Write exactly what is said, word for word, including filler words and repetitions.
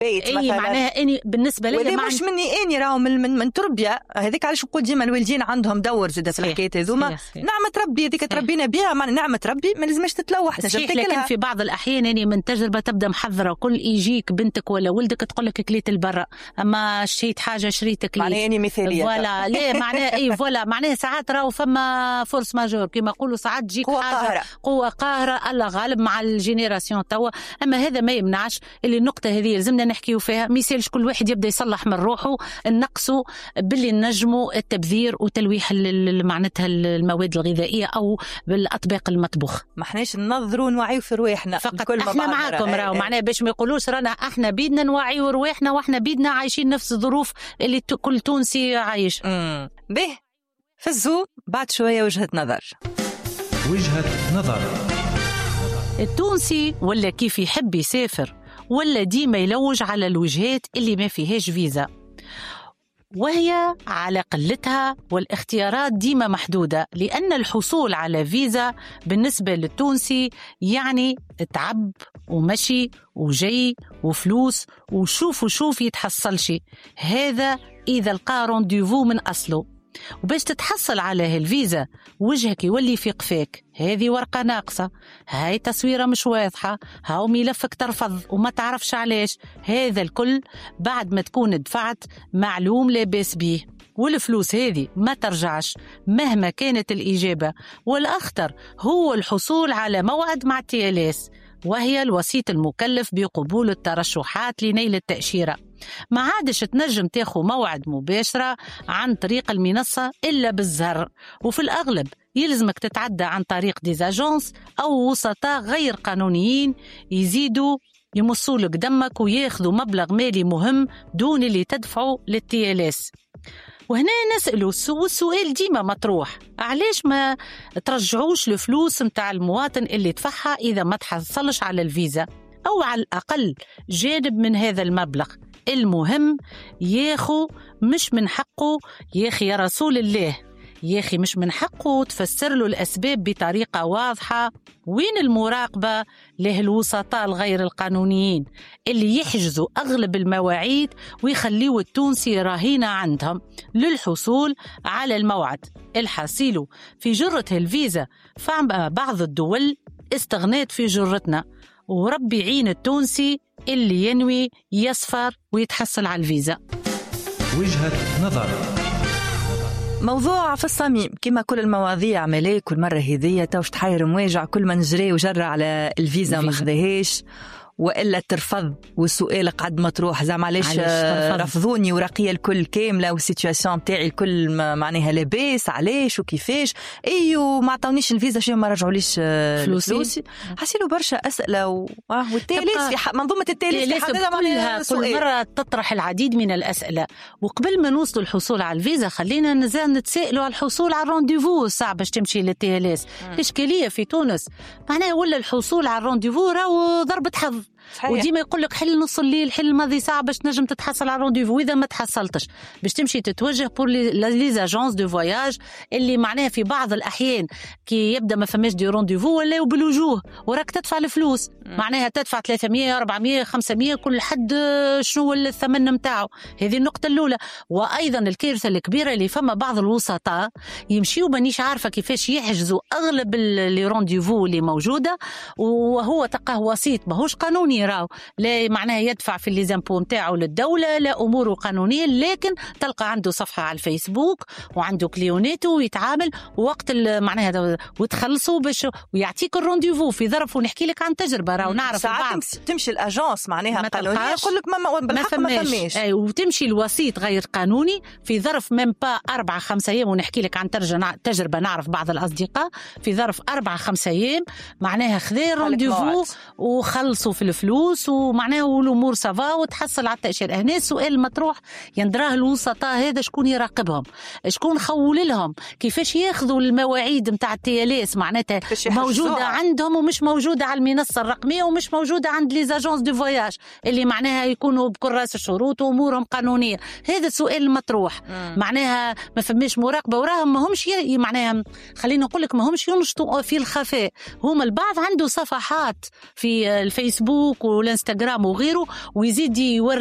اي معناها اني بالنسبه لي ولا مش مني اني راهو من من, من تربيه هذيك. علاش نقول ديما الوالدين عندهم دور زاد في الحكايات هذوما. نعمه ربي هذيك تربينا بها، معناها نعمه ربي ما لازمش تتلوح. لكن في بعض الاحيان يعني من تجربه تبدا محضره، كل يجيك بنتك ولا ولدك تقول لك كليت البرا، اما شريت حاجه شريت كليت، معناها اني مثاليه ولا لا معناها اي فوالا معناها ساعات راهو فما فورس ماجور كما يقولوا، ساعات تجيك قوة حاجه قاهرة. قوه قاهره الله غالب مع الجينيراسيون توا. اما هذا ما يمنعش اللي النقطه هذه لازمنا نحكيو فيها. ما يسالش كل واحد يبدا يصلح من روحه، نقصوا باللي نجموا التبذير وتلويح معناتها المواد الغذائيه او بالاطباق المطبوخ. ما احناش ننظروا نوعيو في رواحنا فقط كل احنا معاكم راهو معناها باش ما يقولوش رانا احنا بيدنا نوعيو رواحنا واحنا بيدنا عايشين نفس الظروف اللي كل تونسي عايش. امم به فزو بعد شويه وجهه نظر. وجهه نظر. التونسي ولا كيف يحب يسافر ولا ديما يلوج على الوجهات اللي ما فيهاش فيزا، وهي على قلتها والاختيارات ديما محدودة، لأن الحصول على فيزا بالنسبة للتونسي يعني تعب ومشي وجي وفلوس وشوف وشوف يتحصل شي. هذا إذا لقى رونديفو من أصله. وباش تتحصل على هالفيزا وجهك يولي في قفاك، هذه ورقة ناقصة، هاي تصويرة مش واضحة، هاو ملفك ترفض وما تعرفش علاش. هذا الكل بعد ما تكون دفعت معلوم لاباس بيه، والفلوس هذه ما ترجعش مهما كانت الإجابة. والأخطر هو الحصول على موعد مع تي ال اس، وهي الوسيط المكلف بقبول الترشحات لنيل التأشيرة. ما عادش تنجم تاخو موعد مباشرة عن طريق المنصة إلا بالزهر، وفي الأغلب يلزمك تتعدى عن طريق ديزاجونس أو وسطاء غير قانونيين يزيدوا يمصولك دمك وياخذوا مبلغ مالي مهم دون اللي تدفعوا للتي ال اس. وهنا نسألوا والسؤال ديما مطروح، علاش ما ترجعوش الفلوس متاع المواطن اللي دفعها إذا ما تحصلش على الفيزا، أو على الأقل جانب من هذا المبلغ. المهم ياخو مش من حقه ياخي يا رسول الله، ياخي مش من حقه تفسر له الأسباب بطريقة واضحة. وين المراقبة له الوسطاء الغير القانونيين اللي يحجزوا أغلب المواعيد ويخليوا التونسي رهينة عندهم للحصول على الموعد الحاصل في جرة الفيزا؟ فعما بعض الدول استغنت في جرتنا، وربي يعين التونسي اللي ينوي يسفر ويتحصل على الفيزا. وجهة نظر. موضوع في الصميم كما كل المواضيع ملاك، كل مرة هدية توش تحير مواجع، كل ما نجري وجرى على الفيزا ما خذهاش وإلا ترفض، والسؤال قعد مطروح زعما علاش رفضوني ورقية الكل كاملة والسيتواسيون بتاعي الكل معناها لاباس علاش وكيفاش ايو ما عطاونيش الفيزا شو ما رجعوليش فلوسي. حسيلو برشا أسئلة و... والتاليس في منظومة التاليس في حدها كلها كل مرة تطرح العديد من الأسئلة. وقبل ما نوصل الحصول على الفيزا خلينا نزال نتسائلوا على الحصول على الرونديفو الساعة باش تمشي للتاليس. الإشكالية في تونس معناها ولا الحصول على الرونديفو راهو ضربة حظ، وديما يقول لك حل نص الليل حل ماضي ساعه باش نجم تتحصل على رونديفو. واذا ما تحصلتش باش تمشي تتوجه بور لي زاجونس دو فواياج اللي معناها في بعض الاحيان كي يبدا ما فماش دي رونديفو ولا بالوجوه وراك تدفع الفلوس، معناها تدفع ثلاثمية أربعمية خمسمية كل حد شنو الثمن نتاعو. هذه النقطه الاولى. وايضا الكارثه الكبيره اللي فما بعض الوسطاء يمشيوا مانيش عارفه كيفاش يحجزوا اغلب لي رونديفو اللي موجوده، وهو تلقاه وسيط ماهوش قانوني راو، لا معناها يدفع في الليزامبو نتاعو للدولة، لا أموره قانونية، لكن تلقى عنده صفحة على الفيسبوك وعنده كليونيتو ويتعامل وقت معناها وتخلصوا باش ويعطيك الرونديفو في ظرف. ونحكي لك عن تجربة راو نعرف ساعات تمشي الأجانس معناها قانونية يقول لك ما بالحق ما فماش، أي وتمشي الوسيط غير قانوني في ظرف مم با أربعة خمسة أيام. ونحكي لك عن تجربة نعرف بعض الأصدقاء في ظرف أربعة خمسة أيام معناها خذي رونديفو وخلصوا في الفلوس ومعناه والامور سافا وتحصل على التاشيره. هنا السؤال المطروح يندراه الوسطاء هذا شكون يراقبهم، شكون خول لهم، كيفاش ياخذوا المواعيد نتاع التي ال اس معناتها موجوده عندهم ومش موجوده على المنصه الرقميه ومش موجوده عند لي زاجونس دو فواياج اللي معناها يكونوا بكراس الشروط وامورهم قانونيه. هذا السؤال المطروح. مم. معناها ما فماش مراقبه وراهم ما همش معناها خلينا نقول لك ما همش ينشطوا في الخفاء. هما البعض عنده صفحات في الفيسبوك الفيسبوك والانستغرام وغيره، ويزيد يوري